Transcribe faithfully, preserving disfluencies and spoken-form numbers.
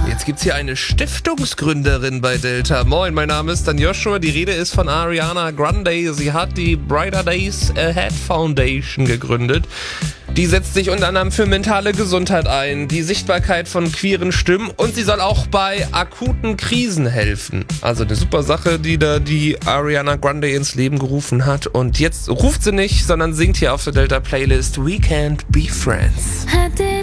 Jetzt gibt's hier eine Stiftungsgründerin bei Delta. Moin, mein Name ist Dan Joshua. Die Rede ist von Ariana Grande. Sie hat die Brighter Days Ahead Foundation gegründet. Die setzt sich unter anderem für mentale Gesundheit ein, die Sichtbarkeit von queeren Stimmen und sie soll auch bei akuten Krisen helfen. Also eine super Sache, die da die Ariana Grande ins Leben gerufen hat. Und jetzt ruft sie nicht, sondern singt hier auf der Delta Playlist We Can't Be Friends.